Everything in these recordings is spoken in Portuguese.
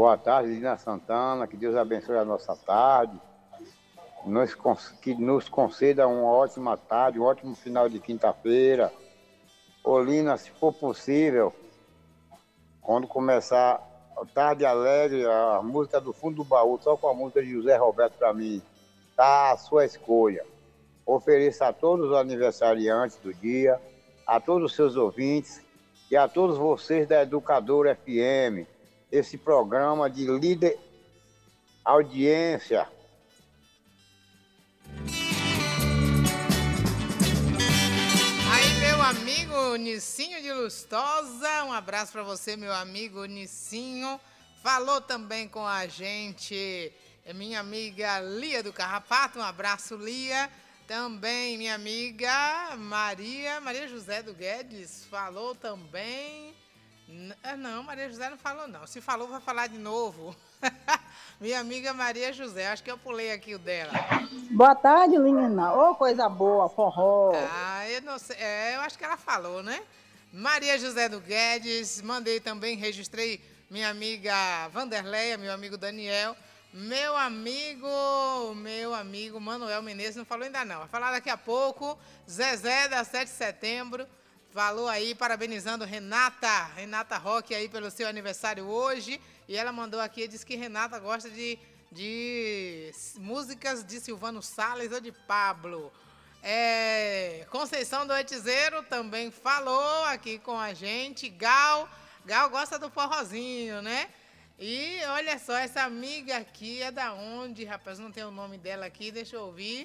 Boa tarde, Lina Santana. Que Deus abençoe a nossa tarde. Que nos conceda uma ótima tarde, um ótimo final de quinta-feira. Ô, Lina, se for possível, quando começar a Tarde Alegre, a música do fundo do baú, só com a música de José Roberto para mim, tá a sua escolha. Ofereça a todos os aniversariantes do dia, a todos os seus ouvintes e a todos vocês da Educadora FM, esse programa de líder audiência. Aí, meu amigo Nicinho de Lustosa, um abraço para você, meu amigo Nicinho. Falou também com a gente minha amiga Lia do Carrapato, um abraço, Lia. Também minha amiga Maria José do Guedes, falou também. Não, Maria José não falou não. Se falou, vai falar de novo. Minha amiga Maria José, acho que eu pulei aqui o dela. Boa tarde, Lina. Ô, coisa boa, forró. Eu não sei, eu acho que ela falou, né? Maria José do Guedes, mandei também, registrei minha amiga Vanderleia, meu amigo Daniel, meu amigo Manuel Menezes, não falou ainda não, vai falar daqui a pouco. Zezé, da 7 de setembro, falou aí, parabenizando Renata Roque aí pelo seu aniversário hoje. E ela mandou aqui, disse que Renata gosta de músicas de Silvano Salles ou de Pablo. Conceição do Etizeiro também falou aqui com a gente. Gal gosta do forrozinho, né? E olha só, essa amiga aqui é da onde, rapaz? Não tem o nome dela aqui, deixa eu ouvir.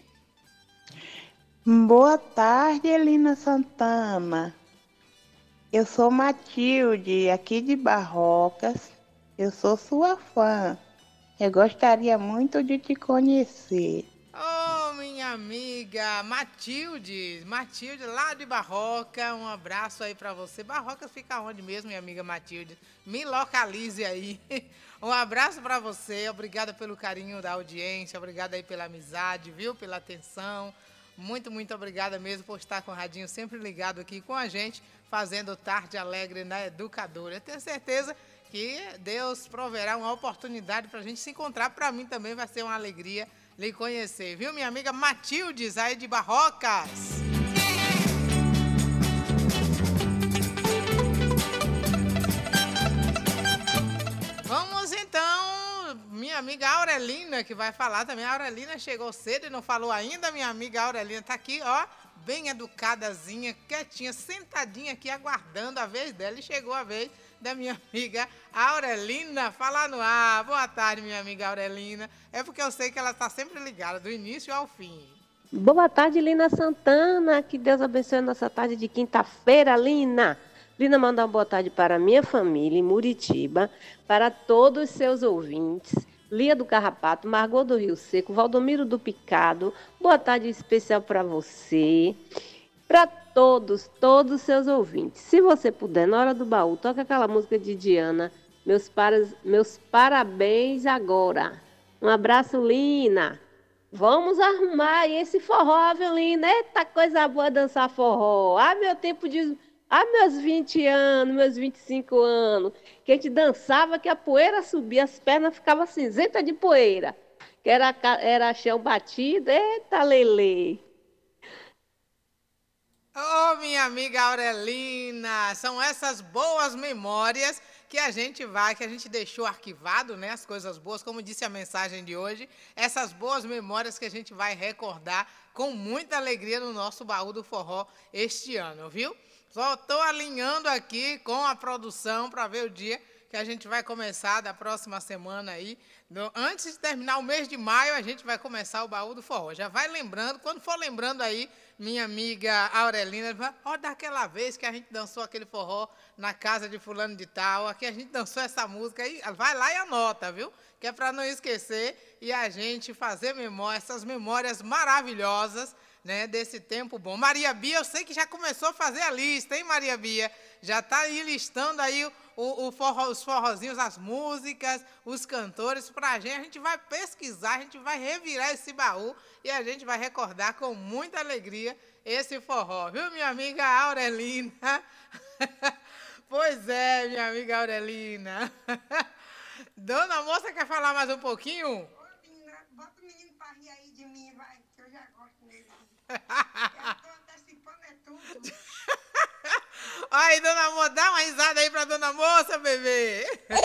Boa tarde, Elina Santana. Eu sou Matilde, aqui de Barrocas. Eu sou sua fã. Eu gostaria muito de te conhecer. Oh, minha amiga Matilde, lá de Barroca, um abraço aí pra você. Barrocas fica onde mesmo, minha amiga Matilde? Me localize aí. Um abraço pra você, obrigada pelo carinho da audiência, obrigada aí pela amizade, viu? Pela atenção. Muito, muito obrigada mesmo por estar com o radinho sempre ligado aqui com a gente, fazendo Tarde Alegre na Educadora. Eu tenho certeza que Deus proverá uma oportunidade pra gente se encontrar. Pra mim também vai ser uma alegria lhe conhecer, viu, minha amiga Matildes, aí de Barrocas. Vamos então, minha amiga Aurelina, que vai falar também. A Aurelina chegou cedo e não falou ainda, minha amiga Aurelina tá aqui, ó, bem educadazinha, quietinha, sentadinha aqui, aguardando a vez dela, e chegou a vez da minha amiga Aurelina falar no ar. Boa tarde, minha amiga Aurelina. É porque eu sei que ela está sempre ligada, do início ao fim. Boa tarde, Lina Santana. Que Deus abençoe a nossa tarde de quinta-feira, Lina. Lina, manda uma boa tarde para a minha família em Muritiba, para todos os seus ouvintes. Lia do Carrapato, Margot do Rio Seco, Valdomiro do Picado. Boa tarde especial para você. Para todos os seus ouvintes. Se você puder, na hora do baú, toca aquela música de Diana, meus parabéns agora. Um abraço, Lina. Vamos arrumar aí esse forró, viu, Lina? Eita, coisa boa dançar forró. Meus 20 anos, meus 25 anos, que a gente dançava, que a poeira subia, as pernas ficavam cinzentas de poeira. Que era chão batido. Eita, lelê. Oh, minha amiga Aurelina, são essas boas memórias que a gente deixou arquivado, né? As coisas boas, como disse a mensagem de hoje, essas boas memórias que a gente vai recordar com muita alegria no nosso baú do forró este ano, viu? Só estou alinhando aqui com a produção para ver o dia que a gente vai começar da próxima semana aí. Antes de terminar o mês de maio, a gente vai começar o baú do forró. Já vai lembrando, quando for lembrando aí, minha amiga Aurelina, ó, daquela vez que a gente dançou aquele forró na casa de fulano de tal, aqui a gente dançou essa música aí, vai lá e anota, viu? Que é para não esquecer e a gente fazer essas memórias maravilhosas, né, desse tempo bom. Maria Bia, eu sei que já começou a fazer a lista, hein, Maria Bia? Já está aí listando aí os forrozinhos, as músicas, os cantores para a gente vai pesquisar, a gente vai revirar esse baú e a gente vai recordar com muita alegria esse forró, viu, minha amiga Aurelina? Pois é, minha amiga Aurelina. Dona Moça quer falar mais um pouquinho? Ô, menina, bota o menino pra rir aí de mim, vai, que eu já gosto dele. Eu tô antecipando é tudo. Aí, Dona Moça, dá uma risada aí pra Dona Moça, bebê.